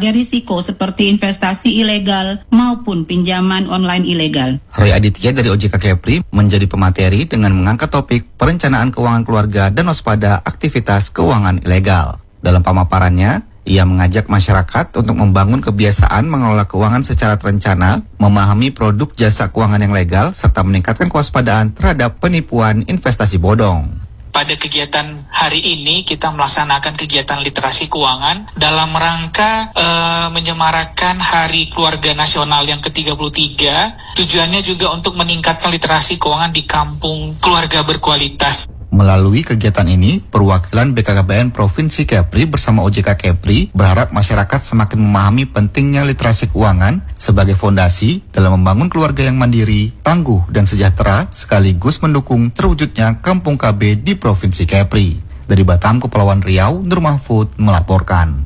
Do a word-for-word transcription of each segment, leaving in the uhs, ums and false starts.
berbagai risiko seperti investasi ilegal maupun pinjaman online ilegal. Roy Aditya dari O J K Kepri menjadi pemateri dengan mengangkat topik perencanaan keuangan keluarga dan waspada aktivitas keuangan ilegal. Dalam pemaparannya, ia mengajak masyarakat untuk membangun kebiasaan mengelola keuangan secara terencana, memahami produk jasa keuangan yang legal, serta meningkatkan kewaspadaan terhadap penipuan investasi bodong. Pada kegiatan hari ini kita melaksanakan kegiatan literasi keuangan dalam rangka e, menyemarakan Hari Keluarga Nasional yang ke tiga puluh tiga. Tujuannya juga untuk meningkatkan literasi keuangan di kampung keluarga berkualitas. Melalui kegiatan ini, perwakilan B K K B N Provinsi Kepri bersama O J K Kepri berharap masyarakat semakin memahami pentingnya literasi keuangan sebagai fondasi dalam membangun keluarga yang mandiri, tangguh, dan sejahtera, sekaligus mendukung terwujudnya Kampung K B di Provinsi Kepri. Dari Batam, Kepulauan Riau, Nur Mahfud melaporkan.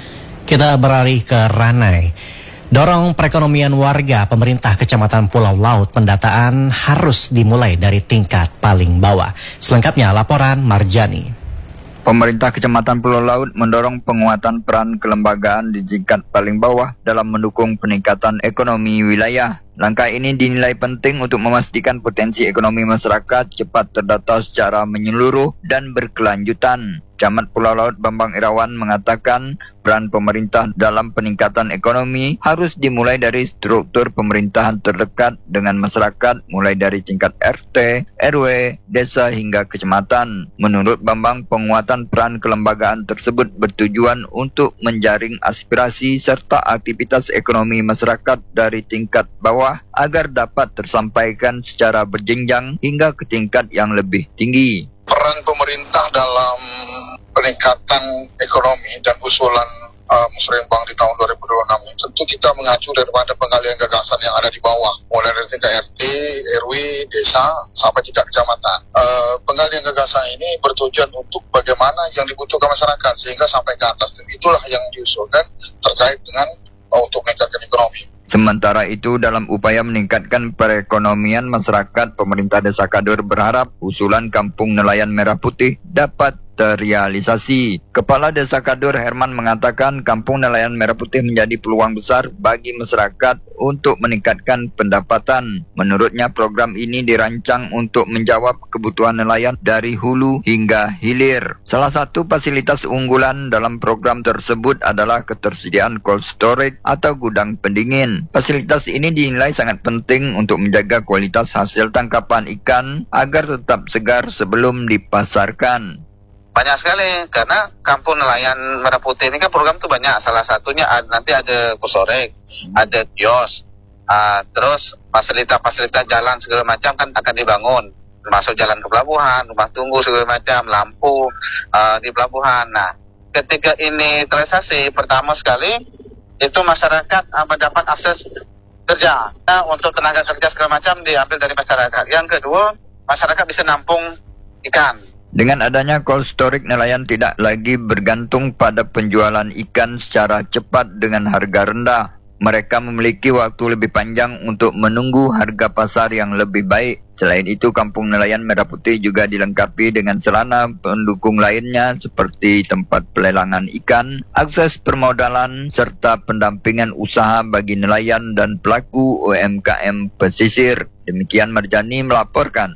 Kita beralih ke Ranai. Dorong perekonomian warga, pemerintah Kecamatan Pulau Laut pendataan harus dimulai dari tingkat paling bawah. Selengkapnya laporan Marjani. Pemerintah Kecamatan Pulau Laut mendorong penguatan peran kelembagaan di tingkat paling bawah dalam mendukung peningkatan ekonomi wilayah. Langkah ini dinilai penting untuk memastikan potensi ekonomi masyarakat cepat terdata secara menyeluruh dan berkelanjutan. Camat Pulau Laut Bambang Irawan mengatakan peran pemerintah dalam peningkatan ekonomi harus dimulai dari struktur pemerintahan terdekat dengan masyarakat, mulai dari tingkat R T, R W, desa hingga kecamatan. Menurut Bambang, penguatan peran kelembagaan tersebut bertujuan untuk menjaring aspirasi serta aktivitas ekonomi masyarakat dari tingkat bawah agar dapat tersampaikan secara berjenjang hingga ke tingkat yang lebih tinggi. Peran pemerintah dalam peningkatan ekonomi dan usulan uh, musrembang di tahun dua ribu dua puluh enam ini tentu kita mengacu daripada penggalian gagasan yang ada di bawah, mulai dari tingkat R T, R W, desa sampai tingkat kecamatan. Uh, penggalian gagasan ini bertujuan untuk bagaimana yang dibutuhkan masyarakat sehingga sampai ke atas. Dan itulah yang diusulkan terkait dengan uh, untuk meningkatkan ekonomi. Sementara itu, dalam upaya meningkatkan perekonomian masyarakat, pemerintah Desa Kadur berharap usulan Kampung Nelayan Merah Putih dapat terrealisasi. Kepala Desa Kadur Herman mengatakan Kampung Nelayan Merah Putih menjadi peluang besar bagi masyarakat untuk meningkatkan pendapatan. Menurutnya, program ini dirancang untuk menjawab kebutuhan nelayan dari hulu hingga hilir. Salah satu fasilitas unggulan dalam program tersebut adalah ketersediaan cold storage atau gudang pendingin. Fasilitas ini dinilai sangat penting untuk menjaga kualitas hasil tangkapan ikan agar tetap segar sebelum dipasarkan. Banyak sekali, karena Kampung Nelayan Merah Putih ini kan program tuh banyak. Salah satunya ada, nanti ada kusorek, ada kios, uh, terus fasilitas-fasilitas jalan segala macam kan akan dibangun. Termasuk jalan ke pelabuhan, rumah tunggu segala macam, lampu uh, di pelabuhan. Nah, ketika ini terrealisasi, pertama sekali itu masyarakat uh, mendapat akses kerja. Nah, untuk tenaga kerja segala macam diambil dari masyarakat. Yang kedua, masyarakat bisa nampung ikan. Dengan adanya cold storage, nelayan tidak lagi bergantung pada penjualan ikan secara cepat dengan harga rendah. Mereka memiliki waktu lebih panjang untuk menunggu harga pasar yang lebih baik. Selain itu, Kampung Nelayan Merah Putih juga dilengkapi dengan sarana pendukung lainnya seperti tempat pelelangan ikan, akses permodalan, serta pendampingan usaha bagi nelayan dan pelaku U M K M pesisir. Demikian Marjani melaporkan.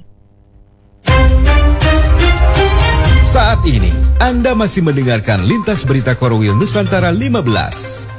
Saat ini, Anda masih mendengarkan Lintas Berita Korwil Nusantara lima belas.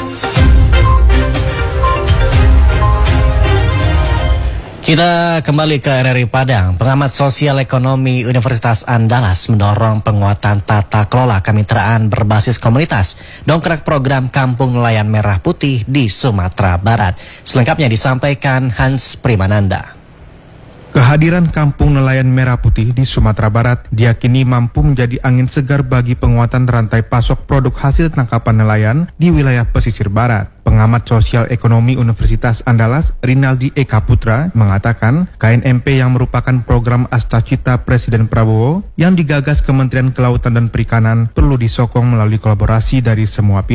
Kita kembali ke R R I Padang. Pengamat sosial ekonomi Universitas Andalas mendorong penguatan tata kelola kemitraan berbasis komunitas, dongkrak program Kampung Nelayan Merah Putih di Sumatera Barat. Selengkapnya disampaikan Hans Primananda. Kehadiran Kampung Nelayan Merah Putih di Sumatera Barat diyakini mampu menjadi angin segar bagi penguatan rantai pasok produk hasil tangkapan nelayan di wilayah pesisir barat. Pengamat sosial ekonomi Universitas Andalas, Rinaldi Eka Putra, mengatakan K N M P yang merupakan program Astacita Presiden Prabowo yang digagas Kementerian Kelautan dan Perikanan perlu disokong melalui kolaborasi dari semua pihak.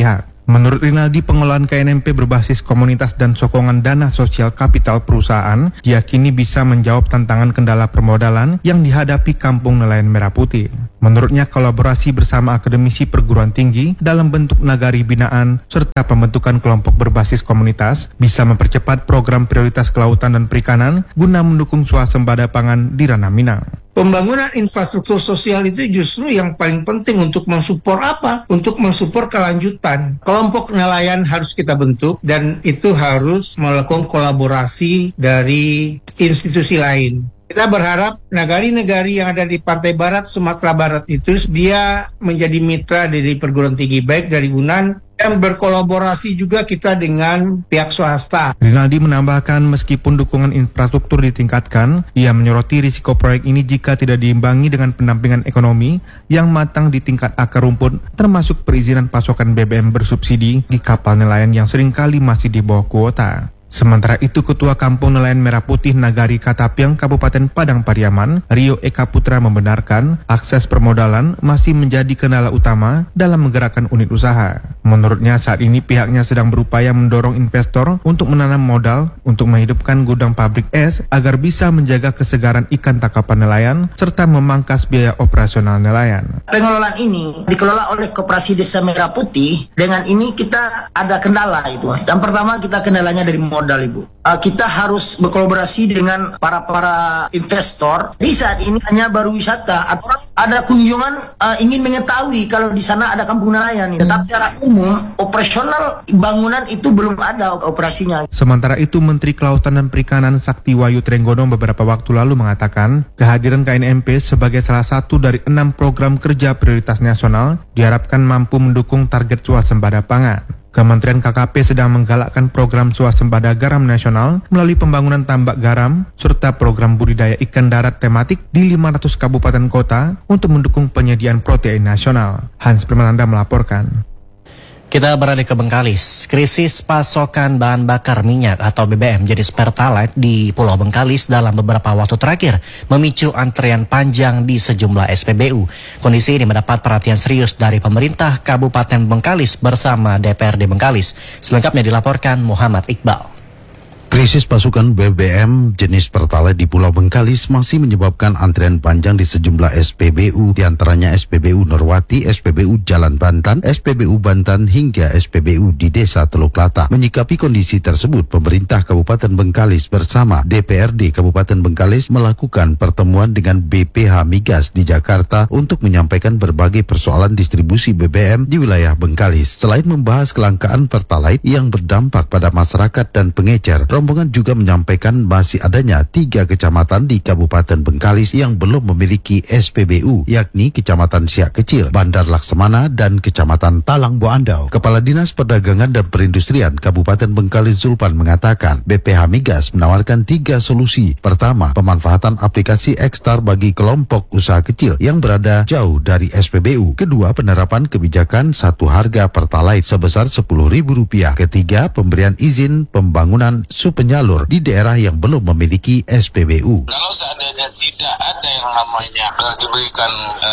Menurut Rinaldi, pengelolaan K N M P berbasis komunitas dan sokongan dana sosial kapital perusahaan diyakini bisa menjawab tantangan kendala permodalan yang dihadapi Kampung Nelayan Merah Putih. Menurutnya, kolaborasi bersama akademisi perguruan tinggi dalam bentuk nagari binaan serta pembentukan kelompok berbasis komunitas bisa mempercepat program prioritas kelautan dan perikanan guna mendukung swasembada pangan di Ranah Minang. Pembangunan infrastruktur sosial itu justru yang paling penting untuk mensupport apa? Untuk mensupport kelanjutan. Kelompok nelayan harus kita bentuk dan itu harus melakukan kolaborasi dari institusi lain. Kita berharap negari-negari yang ada di pantai barat Sumatera Barat itu dia menjadi mitra dari perguruan tinggi baik dari U N A N dan berkolaborasi juga kita dengan pihak swasta. Rinaldi menambahkan meskipun dukungan infrastruktur ditingkatkan, ia menyoroti risiko proyek ini jika tidak diimbangi dengan pendampingan ekonomi yang matang di tingkat akar rumput, termasuk perizinan pasokan B B M bersubsidi di kapal nelayan yang seringkali masih di bawah kuota. Sementara itu, Ketua Kampung Nelayan Merah Putih Nagari Katapiang Kabupaten Padang Pariaman, Rio Eka Putra membenarkan akses permodalan masih menjadi kendala utama dalam menggerakkan unit usaha. Menurutnya, saat ini pihaknya sedang berupaya mendorong investor untuk menanam modal untuk menghidupkan gudang pabrik es agar bisa menjaga kesegaran ikan tangkapan nelayan serta memangkas biaya operasional nelayan. Pengelolaan ini dikelola oleh Koperasi Desa Merah Putih. Dengan ini kita ada kendala itu. Yang pertama, kita kendalanya dari modal. Modal, Ibu. Uh, kita harus berkolaborasi dengan para-para investor. Di saat ini hanya baru wisata atau ada kunjungan uh, ingin mengetahui kalau di sana ada kampung nelayan. Hmm. Tetapi secara umum operasional bangunan itu belum ada operasinya. Sementara itu, Menteri Kelautan dan Perikanan Sakti Wahyu Trenggono beberapa waktu lalu mengatakan kehadiran K N M P sebagai salah satu dari enam program kerja prioritas nasional diharapkan mampu mendukung target swasembada pangan. Kementerian K K P sedang menggalakkan program swasembada garam nasional melalui pembangunan tambak garam serta program budidaya ikan darat tematik di lima ratus kabupaten kota untuk mendukung penyediaan protein nasional. Hans Primananda melaporkan. Kita beralih ke Bengkalis. Krisis pasokan bahan bakar minyak atau B B M jenis Pertalite di Pulau Bengkalis dalam beberapa waktu terakhir memicu antrean panjang di sejumlah S P B U. Kondisi ini mendapat perhatian serius dari pemerintah Kabupaten Bengkalis bersama D P R D Bengkalis. Selengkapnya dilaporkan Muhammad Iqbal. Krisis pasokan B B M jenis Pertalite di Pulau Bengkalis masih menyebabkan antrian panjang di sejumlah S P B U, diantaranya S P B U Norwati, S P B U Jalan Bantan, S P B U Bantan, hingga S P B U di Desa Teluk Lata. Menyikapi kondisi tersebut, pemerintah Kabupaten Bengkalis bersama D P R D Kabupaten Bengkalis melakukan pertemuan dengan B P H Migas di Jakarta untuk menyampaikan berbagai persoalan distribusi B B M di wilayah Bengkalis. Selain membahas kelangkaan Pertalite yang berdampak pada masyarakat dan pengecer, rombongan juga menyampaikan masih adanya tiga kecamatan di Kabupaten Bengkalis yang belum memiliki S P B U, yakni Kecamatan Siak Kecil, Bandar Laksamana, dan Kecamatan Talang Boandau. Kepala Dinas Perdagangan dan Perindustrian Kabupaten Bengkalis Zulpan mengatakan B P H Migas menawarkan tiga solusi. Pertama, pemanfaatan aplikasi Ekstar bagi kelompok usaha kecil yang berada jauh dari S P B U. Kedua, penerapan kebijakan satu harga Pertalite sebesar sepuluh ribu rupiah. Ketiga, pemberian izin pembangunan penyalur di daerah yang belum memiliki S P B U. Kalau seandainya tidak ada yang namanya uh, diberikan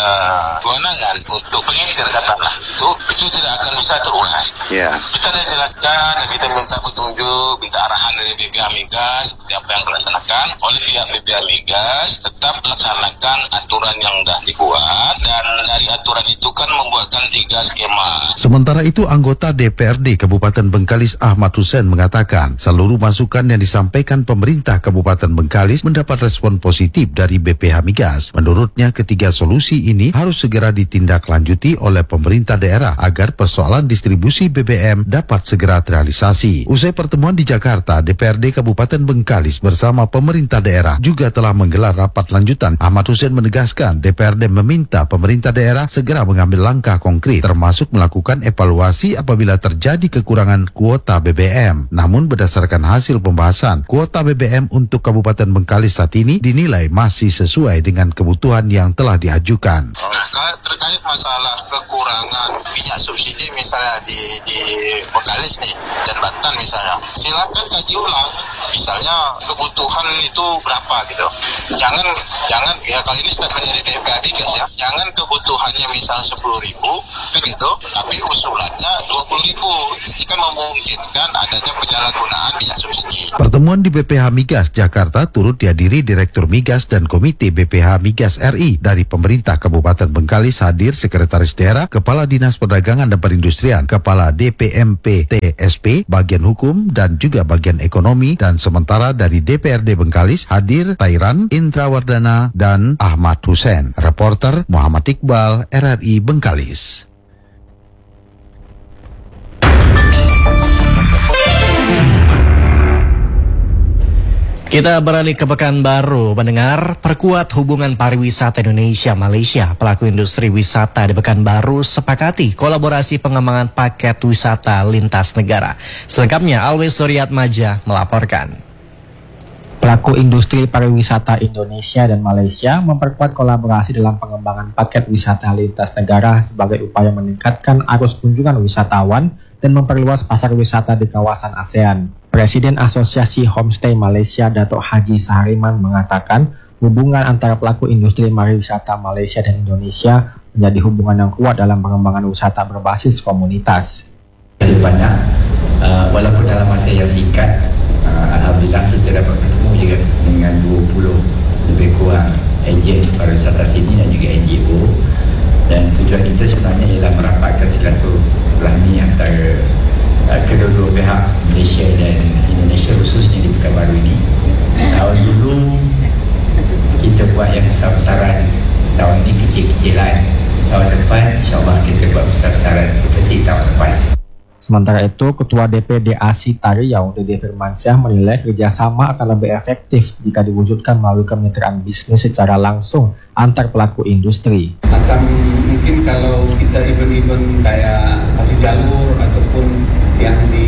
uh, kewenangan untuk pengecer katakanlah, itu itu tidak akan bisa terurai. Yeah. Kita sudah jelaskan dan kita minta petunjuk, minta arahan dari B P H Migas seperti apa yang dilaksanakan oleh pihak B P H Migas, tetap laksanakan aturan yang sudah dibuat dan dari aturan itu kan membuatkan tiga skema. Sementara itu, anggota D P R D Kabupaten Bengkalis Ahmad Hussein mengatakan seluruh masukan yang disampaikan pemerintah Kabupaten Bengkalis mendapat respon positif dari B P H Migas. Menurutnya, ketiga solusi ini harus segera ditindaklanjuti oleh pemerintah daerah agar persoalan distribusi B B M dapat segera terrealisasi. Usai pertemuan di Jakarta, D P R D Kabupaten Bengkalis bersama pemerintah daerah juga telah menggelar rapat lanjutan. Ahmad Hussein menegaskan D P R D meminta pemerintah daerah segera mengambil langkah konkret, termasuk melakukan evaluasi apabila terjadi kekurangan kuota B B M. Namun berdasarkan hasil pembahasan, kuota B B M untuk Kabupaten Bengkalis saat ini dinilai masih sesuai dengan kebutuhan yang telah diajukan. Maka terkait masalah kekurangan minyak subsidi misalnya di di Bengkalis nih dan Banten misalnya, silakan kaji ulang misalnya kebutuhan itu berapa gitu. Jangan jangan ya kali ini statement dari D P R D guys ya, jangan kebutuhannya misalnya sepuluh ribu kan gitu, tapi usulannya dua puluh ribu. Ini kan memungkinkan adanya penyalahgunaan minyak subsidi. Pertemuan di B P H Migas Jakarta turut dihadiri Direktur Migas dan Komite B P H Migas R I. Dari pemerintah Kabupaten Bengkalis hadir Sekretaris Daerah, Kepala Dinas Perdagangan dan Perindustrian, Kepala D P M P T S P, Bagian Hukum, dan juga Bagian Ekonomi. Dan sementara dari D P R D Bengkalis hadir Tairan, Indrawardana, dan Ahmad Hussein. Reporter Muhammad Iqbal, R R I Bengkalis. Kita beralih ke Pekanbaru, mendengar perkuat hubungan pariwisata Indonesia-Malaysia. Pelaku industri wisata di Pekanbaru sepakati kolaborasi pengembangan paket wisata lintas negara. Selengkapnya Always Suryat Maja melaporkan. Pelaku industri pariwisata Indonesia dan Malaysia memperkuat kolaborasi dalam pengembangan paket wisata lintas negara sebagai upaya meningkatkan arus kunjungan wisatawan dan memperluas pasar wisata di kawasan ASEAN. Presiden Asosiasi Homestay Malaysia, Datuk Haji Sahariman, mengatakan hubungan antara pelaku industri pariwisata Malaysia dan Indonesia menjadi hubungan yang kuat dalam pengembangan wisata berbasis komunitas. Lebih banyak, uh, walaupun dalam masa yang singkat, uh, Alhamdulillah kita dapat bertemu juga dengan dua puluh lebih kurang ejen pariwisata sini dan juga N G O. Dan tujuan kita sebenarnya ialah merapatkan silaturahmi antara uh, kedua-dua pihak Malaysia dan Indonesia, khususnya di Pekanbaru ini. Tahun dulu kita buat yang besar-besaran, tahun ini kecil-kecilan. Tahun depan insyaAllah kita buat besar-besaran seperti tahun depan. Sementara itu, Ketua D P D ASITA Riau, Dede Firmansyah, menilai kerjasama akan lebih efektif jika diwujudkan melalui kemitraan bisnis secara langsung antar pelaku industri. Macam mungkin kalau kita event-event kayak satu jalur ataupun yang di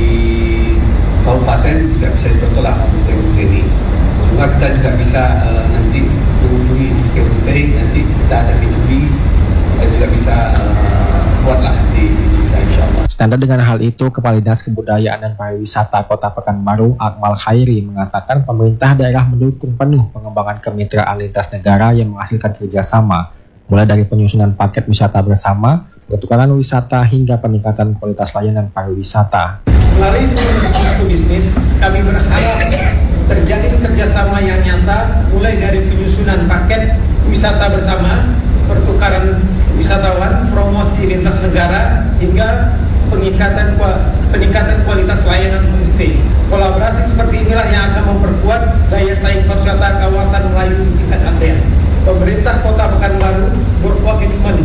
kabupaten tidak bisa dicontohlah homestay ini. Cuma kita juga bisa uh, nanti menghubungi homestay, nanti kita ada B dua B, kita juga bisa uh, buatlah di Indonesia insyaAllah. Standar dengan hal itu, Kepala Dinas Kebudayaan dan Pariwisata Kota Pekanbaru, Akmal Khairi, mengatakan pemerintah daerah mendukung penuh pengembangan kemitraan lintas negara yang menghasilkan kerjasama, mulai dari penyusunan paket wisata bersama, pertukaran wisata, hingga peningkatan kualitas layanan pariwisata. Melalui satu bisnis, kami berharap terjadi kerjasama yang nyata, mulai dari penyusunan paket wisata bersama, pertukaran wisatawan, promosi lintas negara, hingga peningkatan peningkatan kualitas layanan homestay. Kolaborasi seperti inilah yang akan memperkuat daya saing pariwisata kawasan Melayu di tingkat ASEAN. Pemerintah Kota Pekanbaru berkomitmen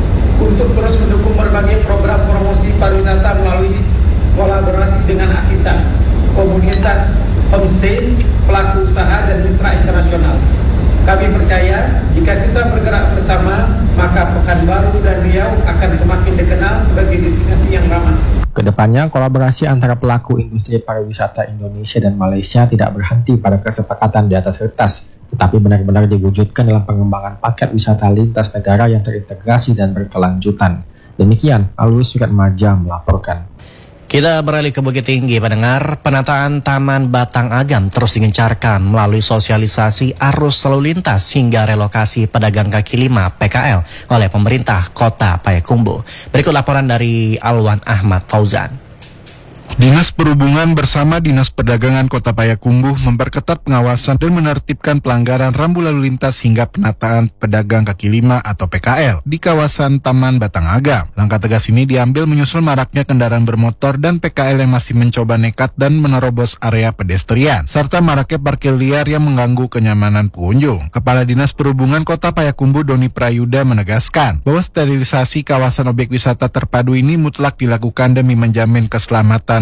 untuk terus mendukung berbagai program promosi pariwisata melalui kolaborasi dengan ASITA, komunitas homestay, pelaku usaha, dan mitra internasional. Kami percaya jika kita bergerak bersama, maka Pekanbaru dan Riau akan semakin dikenal sebagai destinasi yang ramah. Kedepannya, kolaborasi antara pelaku industri pariwisata Indonesia dan Malaysia tidak berhenti pada kesepakatan di atas kertas, tetapi benar-benar diwujudkan dalam pengembangan paket wisata lintas negara yang terintegrasi dan berkelanjutan. Demikian, Always Suryat Maja melaporkan. Kita beralih ke Bukit Tinggi, pendengar. Penataan Taman Batang Agam terus digencarkan melalui sosialisasi arus lalu lintas hingga relokasi pedagang kaki lima P K L oleh pemerintah Kota Payakumbuh. Berikut laporan dari Alwan Ahmad Fauzan. Dinas Perhubungan bersama Dinas Perdagangan Kota Payakumbuh memperketat pengawasan dan menertibkan pelanggaran rambu lalu lintas hingga penataan pedagang kaki lima atau P K L di kawasan Taman Batang Agam. Langkah tegas ini diambil menyusul maraknya kendaraan bermotor dan P K L yang masih mencoba nekat dan menerobos area pedestrian, serta maraknya parkir liar yang mengganggu kenyamanan pengunjung. Kepala Dinas Perhubungan Kota Payakumbuh Doni Prayuda menegaskan bahwa sterilisasi kawasan objek wisata terpadu ini mutlak dilakukan demi menjamin keselamatan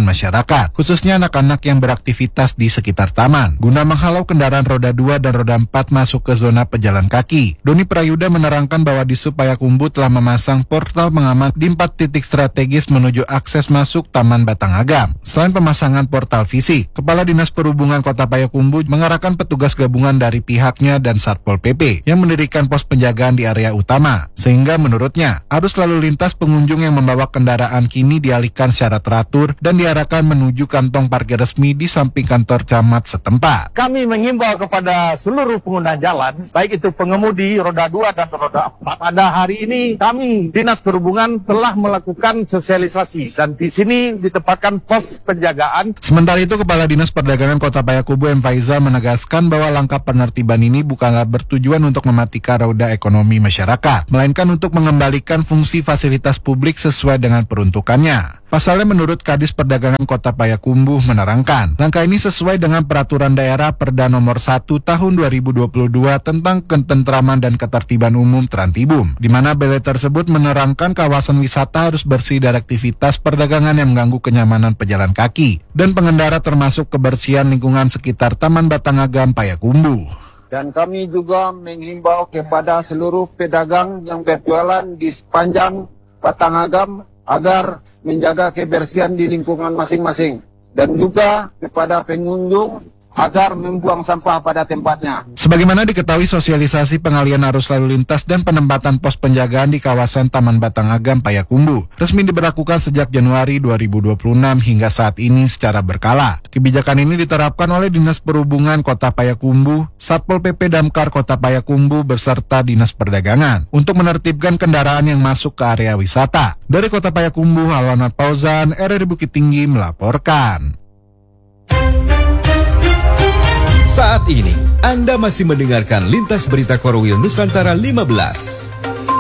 masyarakat, khususnya anak-anak yang beraktivitas di sekitar taman, guna menghalau kendaraan roda dua dan roda empat masuk ke zona pejalan kaki. Doni Prayuda menerangkan bahwa Disub Payakumbuh telah memasang portal pengaman di empat titik strategis menuju akses masuk Taman Batang Agam. Selain pemasangan portal fisik, Kepala Dinas Perhubungan Kota Payakumbuh mengarahkan petugas gabungan dari pihaknya dan Satpol P P yang mendirikan pos penjagaan di area utama, sehingga menurutnya arus lalu lintas pengunjung yang membawa kendaraan kini dialihkan secara teratur dan diarahkan menuju kantong parkir resmi di samping kantor camat setempat. Kami mengimbau kepada seluruh pengguna jalan, baik itu pengemudi roda dua dan roda empat. Pada hari ini kami Dinas Perhubungan telah melakukan sosialisasi dan di sini ditempatkan pos penjagaan. Sementara itu, Kepala Dinas Perdagangan Kota Payakumbuh M. Faiza menegaskan bahwa langkah penertiban ini bukanlah bertujuan untuk mematikan roda ekonomi masyarakat, melainkan untuk mengembalikan fungsi fasilitas publik sesuai dengan peruntukannya. Pasalnya, menurut Kadis Perdagangan Kota Payakumbuh menerangkan, langkah ini sesuai dengan Peraturan Daerah Perda Nomor satu Tahun dua ribu dua puluh dua tentang Ketentraman dan Ketertiban Umum Trantibum, di mana B L tersebut menerangkan kawasan wisata harus bersih dari aktivitas perdagangan yang mengganggu kenyamanan pejalan kaki dan pengendara, termasuk kebersihan lingkungan sekitar Taman Batang Agam Payakumbuh. Dan kami juga menghimbau kepada seluruh pedagang yang berjualan di sepanjang Batang Agam agar menjaga kebersihan di lingkungan masing-masing. Dan juga kepada pengunjung agar membuang sampah pada tempatnya. Sebagaimana diketahui, sosialisasi pengalian arus lalu lintas dan penempatan pos penjagaan di kawasan Taman Batang Agam Payakumbuh resmi diberlakukan sejak Januari dua ribu dua puluh enam hingga saat ini secara berkala. Kebijakan ini diterapkan oleh Dinas Perhubungan Kota Payakumbuh, Satpol P P Damkar Kota Payakumbuh beserta Dinas Perdagangan untuk menertibkan kendaraan yang masuk ke area wisata. Dari Kota Payakumbuh, Alwanat Pauzan, R R I Bukit Tinggi melaporkan. Saat ini, Anda masih mendengarkan Lintas Berita Korwil Nusantara lima belas.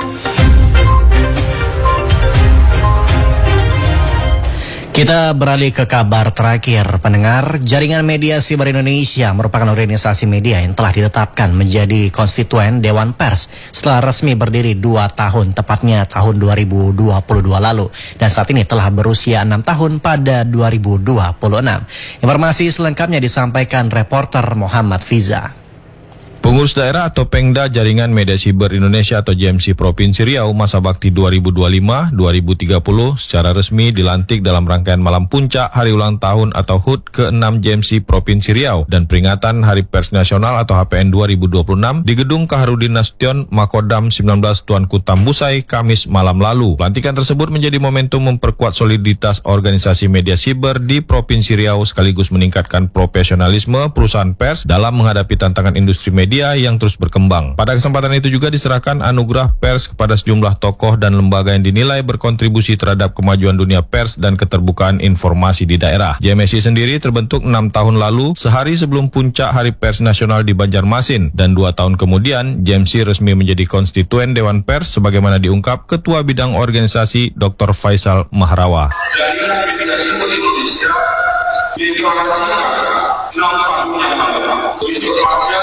Kita beralih ke kabar terakhir, pendengar. Jaringan Media Siber Indonesia merupakan organisasi media yang telah ditetapkan menjadi konstituen Dewan Pers setelah resmi berdiri dua tahun, tepatnya tahun dua ribu dua puluh dua lalu. Dan saat ini telah berusia enam tahun pada dua ribu dua puluh enam. Informasi selengkapnya disampaikan reporter Muhammad Fiza. Pengurus daerah atau Pengda Jaringan Media Siber Indonesia atau J M C Provinsi Riau masa bakti dua ribu dua puluh lima sampai dua ribu tiga puluh secara resmi dilantik dalam rangkaian malam puncak hari ulang tahun atau H U T ke enam J M C Provinsi Riau dan peringatan Hari Pers Nasional atau H P N dua ribu dua puluh enam di Gedung Kaharudin Nasution Makodam sembilan belas Tuanku Tambusai Kamis malam lalu. Pelantikan tersebut menjadi momentum memperkuat soliditas organisasi media siber di Provinsi Riau sekaligus meningkatkan profesionalisme perusahaan pers dalam menghadapi tantangan industri media yang terus berkembang. Pada kesempatan itu juga diserahkan anugerah pers kepada sejumlah tokoh dan lembaga yang dinilai berkontribusi terhadap kemajuan dunia pers dan keterbukaan informasi di daerah. J M S I sendiri terbentuk enam tahun lalu, sehari sebelum puncak Hari Pers Nasional di Banjarmasin, dan dua tahun kemudian J M S I resmi menjadi konstituen Dewan Pers sebagaimana diungkap Ketua Bidang Organisasi Doktor Faisal Mahrawa. Jaringan Media Siber Indonesia deklarasikan enam tahun yang lalu. Itu tepatnya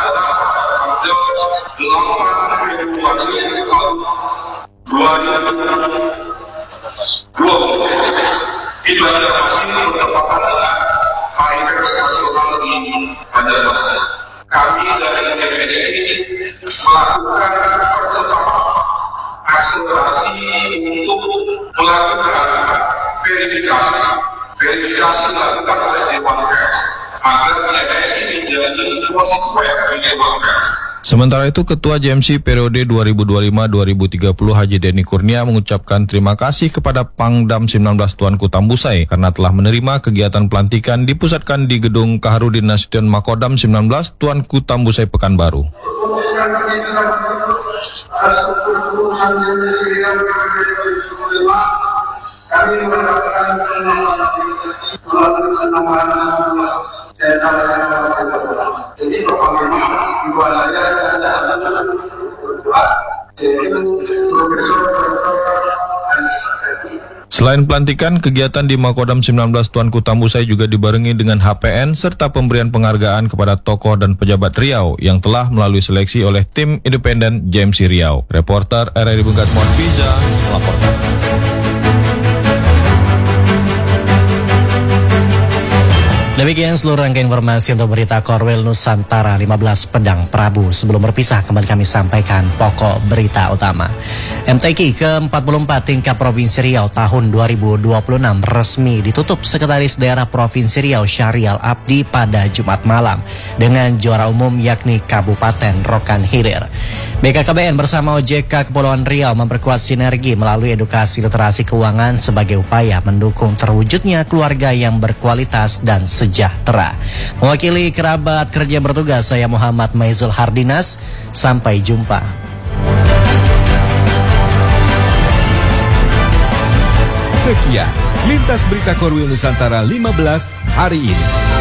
delapan Februari dua ribu dua puluh. Itu adalah masih bertepatan dengan Hari Pers Nasional di Banjarmasin. Kami dari M S I melakukan percepatan akselerasi untuk melakukan verifikasi. Verifikasi dilakukan oleh Dewan Pers agar M S I menjadi konstituen Dewan Pers. Sementara itu, Ketua J M C periode dua ribu dua puluh lima sampai dua ribu tiga puluh Haji Denny Kurnia mengucapkan terima kasih kepada Pangdam sembilan belas Tuanku Tambusai karena telah menerima kegiatan pelantikan dipusatkan di Gedung Kaharudin Nasution Makodam sembilan belas Tuanku Tambusai Pekanbaru. Kami mendapatkan jadi Panglima dua saja ada dua Profesor Selain pelantikan, kegiatan di Makodam sembilan belas Tuanku Tambusai juga dibarengi dengan H P N serta pemberian penghargaan kepada tokoh dan pejabat Riau yang telah melalui seleksi oleh tim independen J M C Riau. Reporter R R I Bungkat Muhammad Fiza melaporkan. Demikian seluruh rangkaian informasi untuk berita Korwil Nusantara lima belas Pedang Prabu. Sebelum berpisah, kembali kami sampaikan pokok berita utama. M T Q ke empat puluh empat tingkat Provinsi Riau tahun dua ribu dua puluh enam resmi ditutup Sekretaris Daerah Provinsi Riau Syahrial Abdi pada Jumat malam dengan juara umum yakni Kabupaten Rokan Hilir. B K K B N bersama O J K Kepulauan Riau memperkuat sinergi melalui edukasi literasi keuangan sebagai upaya mendukung terwujudnya keluarga yang berkualitas dan sejahtera. Mewakili kerabat kerja bertugas, saya Muhammad Maizul Hardinas. Sampai jumpa. Sekian Lintas Berita Korwil Nusantara lima belas hari ini.